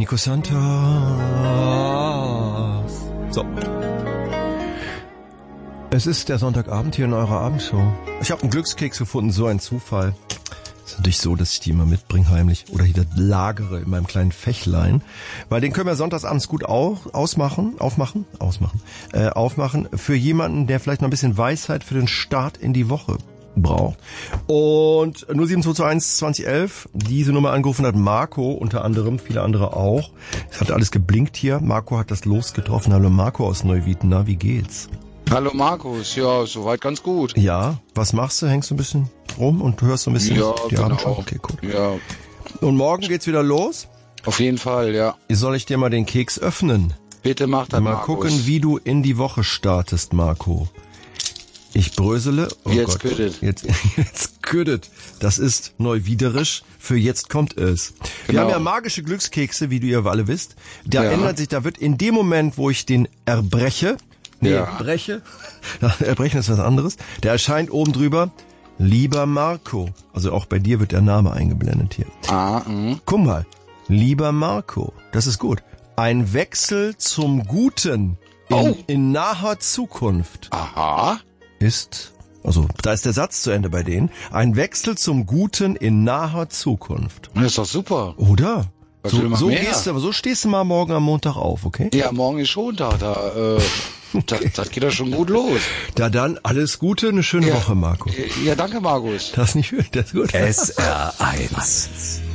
Nico Santos. So. Es ist der Sonntagabend hier in eurer Abendshow. Ich habe einen Glückskeks gefunden, so ein Zufall. Ist natürlich so, dass ich die immer mitbringe heimlich oder hier lagere in meinem kleinen Fächlein, weil den können wir sonntagsabends gut aufmachen für jemanden, der vielleicht noch ein bisschen Weisheit für den Start in die Woche braucht. Und 07221 2011, diese Nummer angerufen hat Marco, unter anderem, viele andere auch. Es hat alles geblinkt hier. Marco hat das Los getroffen. Hallo Marco aus Neuwied, na, wie geht's? Hallo Markus, ja, soweit ganz gut. Ja, was machst du? Hängst du ein bisschen rum und hörst so ein bisschen die Abendschau? Okay, gut. Ja. Und morgen geht's wieder los? Auf jeden Fall, ja. Soll ich dir mal den Keks öffnen? Bitte mach das, mal Markus. Gucken, wie du in die Woche startest, Marco. Ich brösele. Oh jetzt Gott. küdet. Jetzt küdet. Das ist neuwiederisch. Für jetzt kommt es. Wir haben ja magische Glückskekse, wie du ja alle wisst. Da ändert sich, da wird in dem Moment, wo ich den erbreche, breche. Erbrechen ist was anderes. Der erscheint oben drüber. Lieber Marco. Also auch bei dir wird der Name eingeblendet hier. Guck mal. Lieber Marco. Das ist gut. Ein Wechsel zum Guten in naher Zukunft. Aha. Also da ist der Satz zu Ende bei denen. Ein Wechsel zum Guten in naher Zukunft. Das ist doch super. Oder? So stehst du mal morgen am Montag auf, okay? Ja, morgen ist Schontag, das geht ja schon gut los. Da dann alles Gute, eine schöne Woche, Marco. Ja, danke, Markus. Das ist nicht schön, das ist gut. SR1